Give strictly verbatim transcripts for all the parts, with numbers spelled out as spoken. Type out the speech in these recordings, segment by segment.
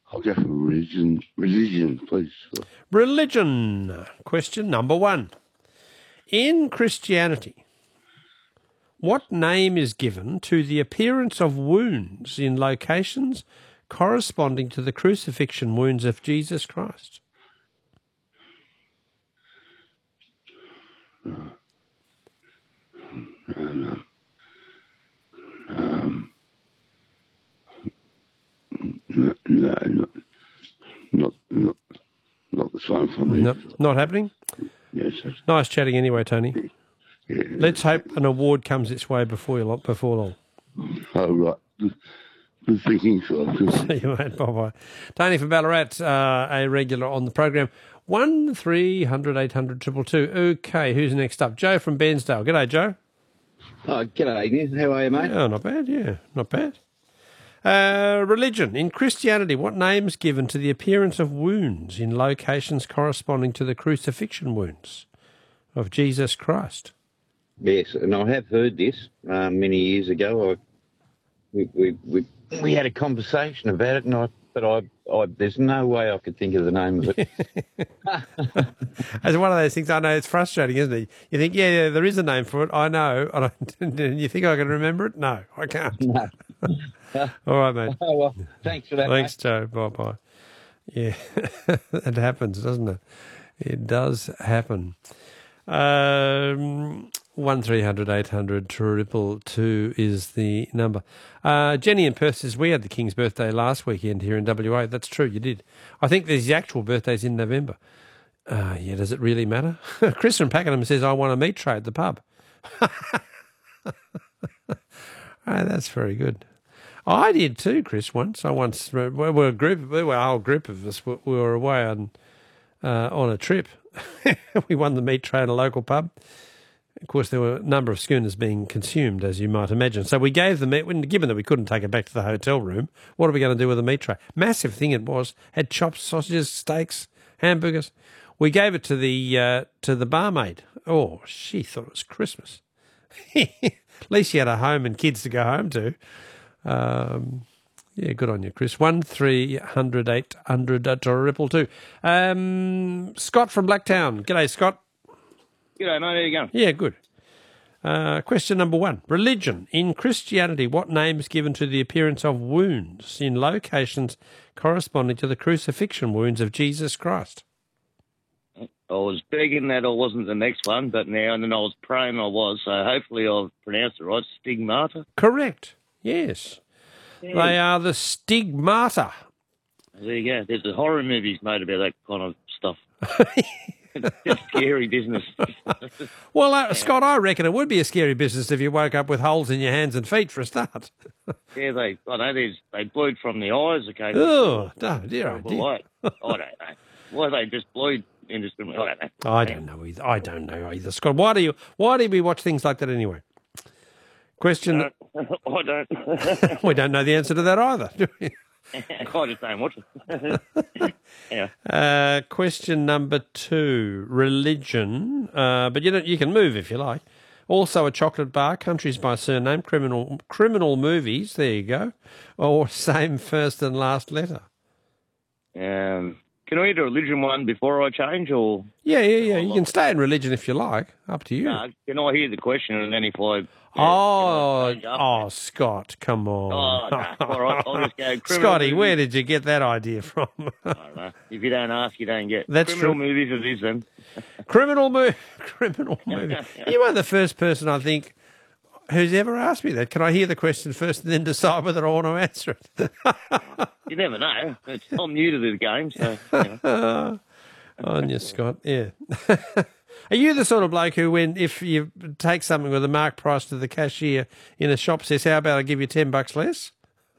I'll go for religion. Religion, please. Religion. Question number one. In Christianity, what name is given to the appearance of wounds in locations corresponding to the crucifixion wounds of Jesus Christ? Uh, um, um, no, no, not, not, not, not the same for me. No, not happening? Yes. Sir. Nice chatting anyway, Tony. Yeah. Let's hope an award comes its way before long. Before long. Oh, right. Good thinking, sir. See you, mate. Bye-bye. Tony from Ballarat, uh, a regular on the program. One three hundred eight hundred triple two. Okay, who's next up? Joe from Bairnsdale. G'day, Joe. Oh, g'day, Nick. How are you, mate? Oh, not bad, yeah. Not bad. Uh, religion. In Christianity, what name's given to the appearance of wounds in locations corresponding to the crucifixion wounds of Jesus Christ? Yes, and I have heard this uh, many years ago. I, we, we, we, we had a conversation about it, and I, but I, I, there's no way I could think of the name of it. It's one of those things, I know it's frustrating, isn't it? You think, yeah, yeah there is a name for it, I know, and you think I can remember it? No, I can't. No. All right, mate. Oh, well, thanks for that, Thanks, mate. Joe. Bye-bye. Yeah, it happens, doesn't it? It does happen. Um, one three hundred eight hundred triple two is the number. Uh, Jenny in Perth says, we had the King's birthday last weekend here in W A. That's true, you did. I think there's the actual birthdays in November. Uh, yeah, does it really matter? Chris from Pakenham says, I want a meat tray at the pub. Oh, that's very good. I did too, Chris, once. I once, we were a group, we were a whole group of us, we were away on, uh, on a trip. We won the meat tray at a local pub. Of course, there were a number of schooners being consumed, as you might imagine. So we gave the meat, given that we couldn't take it back to the hotel room, what are we going to do with the meat tray? Massive thing it was. Had chops, sausages, steaks, hamburgers. We gave it to the uh, to the barmaid. Oh, she thought it was Christmas. At least she had a home and kids to go home to. Um, yeah, good on you, Chris. One three hundred eight hundred triple two. Um, Scott from Blacktown. G'day, Scott. G'day, mate. How you going? Yeah, good. Uh, question number one. Religion. In Christianity, what name is given to the appearance of wounds in locations corresponding to the crucifixion wounds of Jesus Christ? I was begging that I wasn't the next one, but now and then I was praying I was, so hopefully I've pronounced it right. Stigmata? Correct. Yes. Yeah. They are the stigmata. There you go. There's a horror movies made about that kind of stuff. It's just scary business. Well, uh, Scott, I reckon it would be a scary business if you woke up with holes in your hands and feet for a start. Yeah, they, I know there's, they bleed from the eyes occasionally. Oh, no, dear, oh, dear. I don't know. Why they just bleed indiscriminately? I don't know. I don't know either. I don't know either, Scott. Why do you? Why do we watch things like that anyway? Question. Uh, I don't. We don't know the answer to that either, do we? I just don't watch it. Yeah. Uh, question number two: religion. Uh, but you know, you can move if you like. Also, a chocolate bar. Countries by surname. Criminal. Criminal movies. There you go. Or same first and last letter. Um. Can I do a religion one before I change, or? Yeah, yeah, yeah. You can stay in religion if you like. Up to you. No, can I hear the question and then if I? Yeah, oh, oh, Scott, come on. Oh, no. All right, I'll just go. Scotty, movies. Where did you get that idea from? I don't know. If you don't ask, you don't get. That's criminal true. movies it is then. Criminal movie. Criminal movie. You are the first person I think who's ever asked me that. Can I hear the question first and then decide whether I want to answer it? You never know. It's, I'm new to the game, so. You know. On you, Scott. Yeah. Are you the sort of bloke who, when if you take something with a mark price to the cashier in a shop, says, "How about I give you ten bucks less"?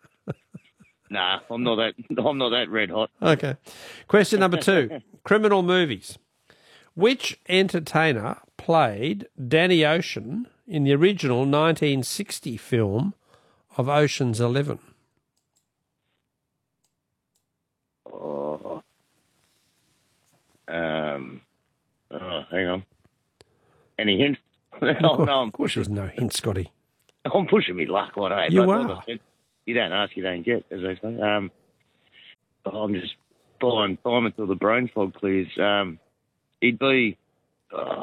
Nah, I'm not that. I'm not that red hot. Okay. Question number two: criminal movies. Which entertainer played Danny Ocean in the original nineteen sixty film of Ocean's Eleven? Oh. Um. Oh, hang on. Any hints? oh, no, I'm of course, there's no hint, Scotty. I'm pushing me luck, what I. You but are. Like I said, you don't ask, you don't get, as they say. Um. I'm just buying time until the brain fog clears. Um, he'd be uh,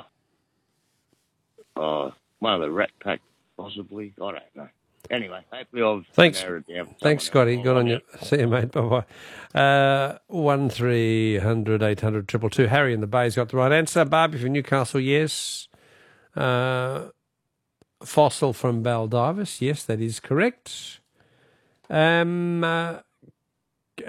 uh, one of the Rat Pack, possibly. I don't know. Anyway, hopefully I've Thanks. narrowed it down. Thanks, Scotty. Good on you. See you, mate. Bye-bye. Uh, one three hundred eight hundred two two two. Harry in the Bay's got the right answer. Barbie from Newcastle, yes. Uh, Fossil from Baldivis, yes, that is correct. Um, uh,